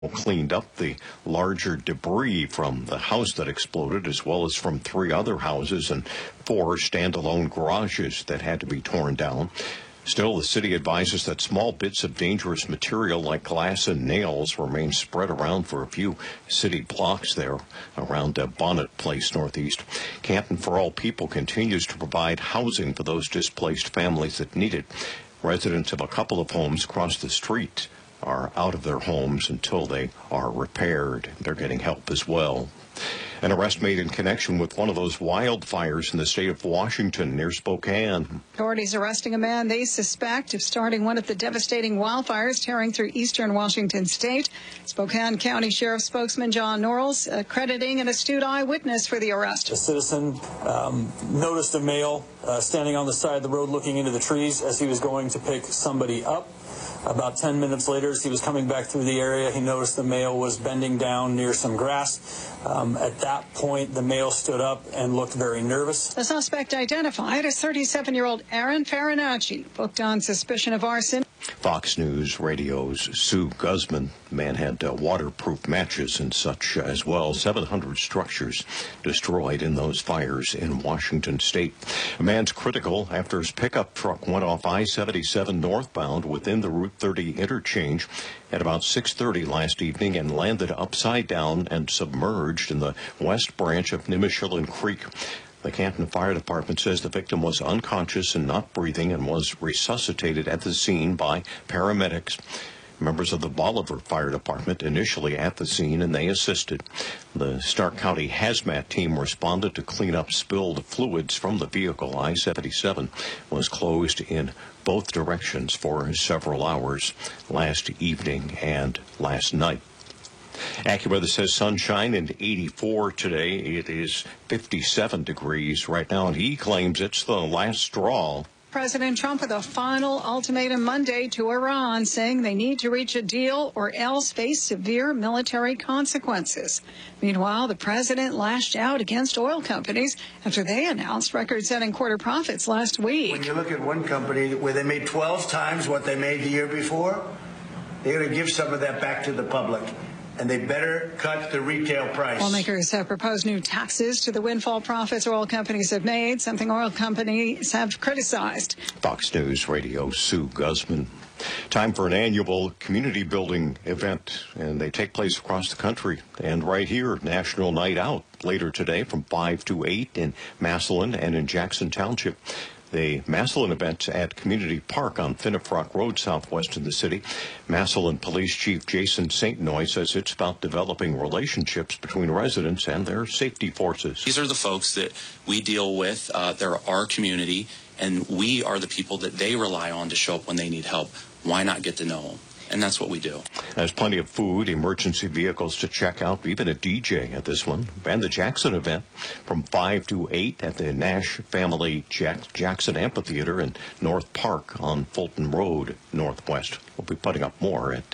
cleaned up the larger debris from the house that exploded, as well as from 3 other houses and 4 standalone garages that had to be torn down. Still, the city advises that small bits of dangerous material like glass and nails remain spread around for a few city blocks there around Bonnet Place Northeast. Canton for All People continues to provide housing for those displaced families that need it. Residents of a couple of homes across the street are out of their homes until they are repaired. They're getting help as well. An arrest made in connection with one of those wildfires in the state of Washington near Spokane. Authorities arresting a man they suspect of starting one of the devastating wildfires tearing through eastern Washington state. Spokane County Sheriff spokesman John Norrells crediting an astute eyewitness for the arrest. A citizen noticed a male standing on the side of the road looking into the trees as he was going to pick somebody up. About 10 minutes later, as he was coming back through the area, he noticed the male was bending down near some grass. At that point, the male stood up and looked very nervous. The suspect identified as 37-year-old Aaron Farinacci, booked on suspicion of arson. Fox News Radio's Sue Guzman. The man had waterproof matches and such as well. 700 structures destroyed in those fires in Washington state. A man's critical after his pickup truck went off I-77 northbound within the Route 30 interchange at about 6:30 last evening and landed upside down and submerged in the west branch of Nimishillen Creek. The Canton Fire Department says the victim was unconscious and not breathing and was resuscitated at the scene by paramedics. Members of the Bolivar Fire Department initially at the scene, and they assisted. The Stark County Hazmat team responded to clean up spilled fluids from the vehicle. I-77 was closed in both directions for several hours last evening and last night. AccuWeather says sunshine and 84 today. It is 57 degrees right now, and he claims it's the last straw. President Trump with a final ultimatum Monday to Iran, saying they need to reach a deal or else face severe military consequences. Meanwhile, the president lashed out against oil companies after they announced record-setting quarter profits last week. When you look at one company where they made 12 times what they made the year before, they're going to give some of that back to the public. And they better cut the retail price. Lawmakers have proposed new taxes to the windfall profits oil companies have made, something oil companies have criticized. Fox News Radio, Sue Guzman. Time for an annual community building event, and they take place across the country. And right here, National Night Out, later today from 5 to 8 in Massillon and in Jackson Township. The Massillon event at Community Park on Finnefrock Road, southwest of the city. Massillon Police Chief Jason St. Noy says it's about developing relationships between residents and their safety forces. These are the folks that we deal with. They're our community, and we are the people that they rely on to show up when they need help. Why not get to know them? And that's what we do. There's plenty of food, emergency vehicles to check out, even a DJ at this one. And the Jackson event from 5 to 8 at the Nash Family Jackson Amphitheater in North Park on Fulton Road, Northwest. We'll be putting up more at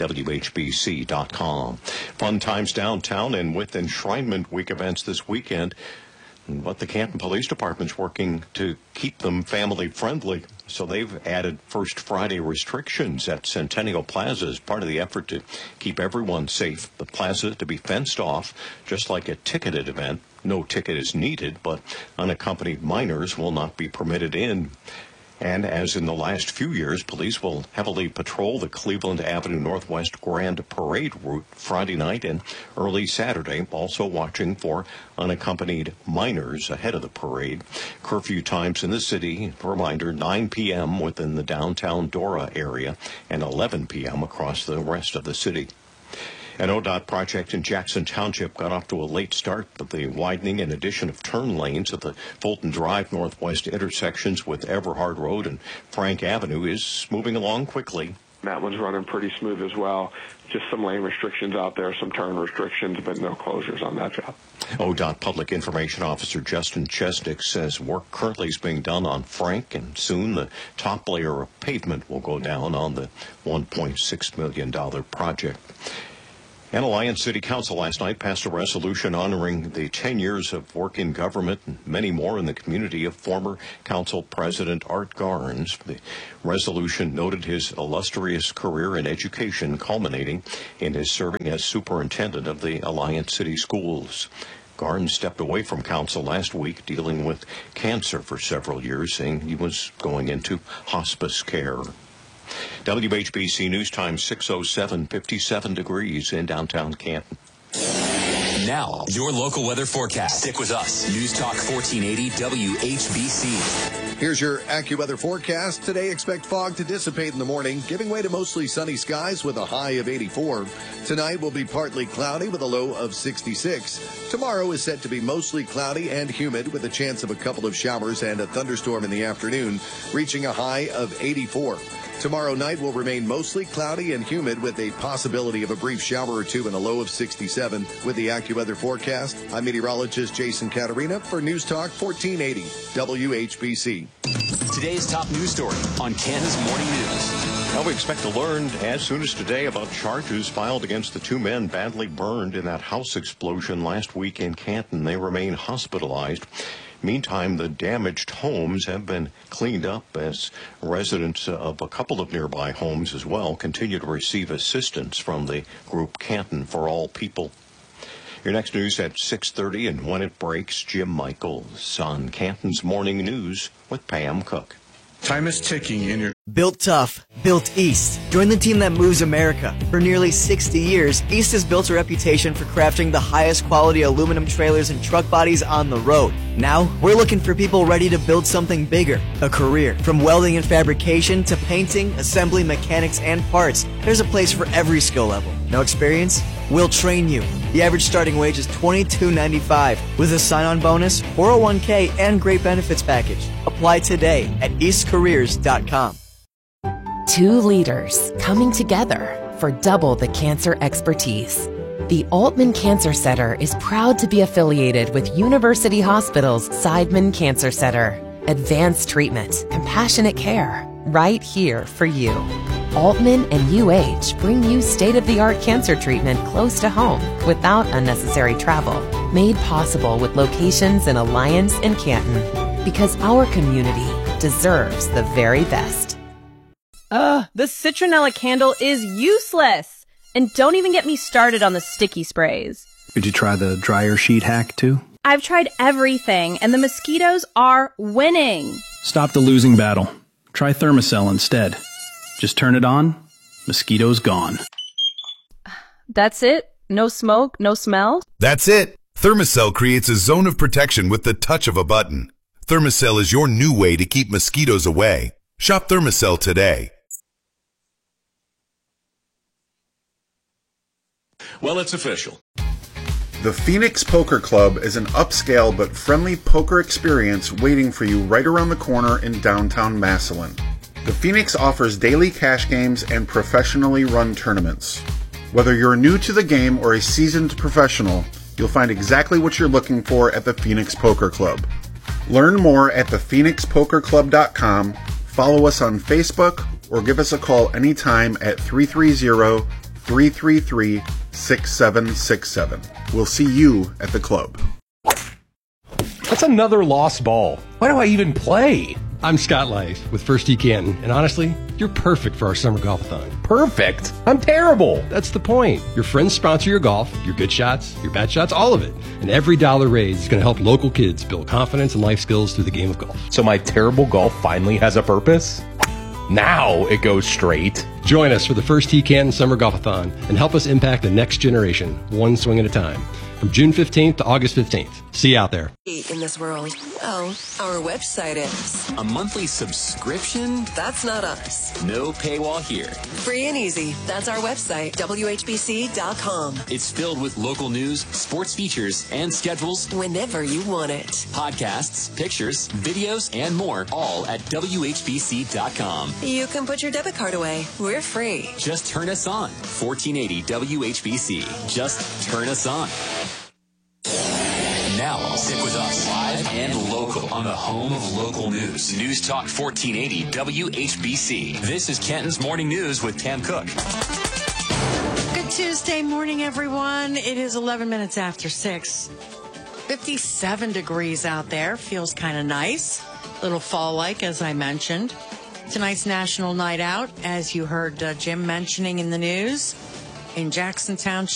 WHBC.com. Fun times downtown and with Enshrinement Week events this weekend. But the Canton Police Department's working to keep them family-friendly, so they've added First Friday restrictions at Centennial Plaza as part of the effort to keep everyone safe. The plaza to be fenced off, just like a ticketed event. No ticket is needed, but unaccompanied minors will not be permitted in. And as in the last few years, police will heavily patrol the Cleveland Avenue Northwest Grand Parade route Friday night and early Saturday, also watching for unaccompanied minors ahead of the parade. Curfew times in the city, reminder, 9 p.m. within the downtown Dora area and 11 p.m. across the rest of the city. An ODOT project in Jackson Township got off to a late start, but the widening and addition of turn lanes at the Fulton Drive Northwest intersections with Everhard Road and Frank Avenue is moving along quickly. That one's running pretty smooth as well. Just some lane restrictions out there, some turn restrictions, but no closures on that job. ODOT Public Information Officer Justin Chesnick says work currently is being done on Frank, and soon the top layer of pavement will go down on the $1.6 million project. And Alliance City Council last night passed a resolution honoring the 10 years of work in government and many more in the community of former council president Art Garnes. The resolution noted his illustrious career in education, culminating in his serving as superintendent of the Alliance City Schools. Garnes stepped away from council last week, dealing with cancer for several years, saying he was going into hospice care. WHBC News Time 6:07, 57 degrees in downtown Canton. Now, your local weather forecast. Stick with us. News Talk 1480 WHBC. Here's your AccuWeather forecast. Today, expect fog to dissipate in the morning, giving way to mostly sunny skies with a high of 84. Tonight will be partly cloudy with a low of 66. Tomorrow is set to be mostly cloudy and humid with a chance of a couple of showers and a thunderstorm in the afternoon, reaching a high of 84. Tomorrow night will remain mostly cloudy and humid with a possibility of a brief shower or two and a low of 67. With the AccuWeather forecast, I'm meteorologist Jason Caterina for News Talk 1480 WHBC. Today's top news story on Canton's Morning News. Now we expect to learn as soon as today about charges filed against the two men badly burned in that house explosion last week in Canton. They remain hospitalized. Meantime, the damaged homes have been cleaned up as residents of a couple of nearby homes as well continue to receive assistance from the group Canton for All People. Your next news at 6:30, and when it breaks, Jim Michaels on Canton's Morning News with Pam Cook. Time is ticking in your... Built tough, built East. Join the team that moves America. For nearly 60 years, East has built a reputation for crafting the highest quality aluminum trailers and truck bodies on the road. Now, we're looking for people ready to build something bigger. A career. From welding and fabrication to painting, assembly, mechanics, and parts. There's a place for every skill level. No experience? We'll train you. The average starting wage is $22.95 with a sign-on bonus, 401k, and great benefits package. Apply today at eastcareers.com. Two leaders coming together for double the cancer expertise. The Altman Cancer Center is proud to be affiliated with University Hospital's Seidman Cancer Center. Advanced treatment, compassionate care, right here for you. Altman and UH bring you state-of-the-art cancer treatment close to home without unnecessary travel. Made possible with locations in Alliance and Canton. Because our community deserves the very best. The citronella candle is useless. And don't even get me started on the sticky sprays. Did you try the dryer sheet hack too? I've tried everything, and the mosquitoes are winning. Stop the losing battle. Try Thermacell instead. Just turn it on, mosquitoes gone. That's it? No smoke, no smell? That's it. Thermacell creates a zone of protection with the touch of a button. Thermacell is your new way to keep mosquitoes away. Shop Thermacell today. Well, it's official. The Phoenix Poker Club is an upscale but friendly poker experience waiting for you right around the corner in downtown Massillon. The Phoenix offers daily cash games and professionally run tournaments. Whether you're new to the game or a seasoned professional, you'll find exactly what you're looking for at the Phoenix Poker Club. Learn more at thephoenixpokerclub.com, follow us on Facebook, or give us a call anytime at 330-333-6767. We'll see you at the club. That's another lost ball. Why do I even play? I'm Scott Life with First Tee Canton, and honestly, you're perfect for our summer golf-a-thon. Perfect? I'm terrible. That's the point. Your friends sponsor your golf, your good shots, your bad shots, all of it. And every dollar raised is going to help local kids build confidence and life skills through the game of golf. So my terrible golf finally has a purpose? Now it goes straight. Join us for the First Tee Canton Summer Golf-a-thon and help us impact the next generation, one swing at a time. From June 15th to August 15th. See you out there. In this world, our website is. A monthly subscription? That's not us. No paywall here. Free and easy. That's our website, WHBC.com. It's filled with local news, sports features, and schedules. Whenever you want it. Podcasts, pictures, videos, and more, all at WHBC.com. You can put your debit card away. We're free. Just turn us on. 1480 WHBC. Just turn us on. Now, stick with us live and local on the home of local news. News Talk 1480 WHBC. This is Canton's Morning News with Pam Cook. Good Tuesday morning, everyone. It is 11 minutes after 6. 57 degrees out there. Feels kind of nice. A little fall-like, as I mentioned. Tonight's National Night Out, as you heard Jim mentioning in the news, in Jackson Township.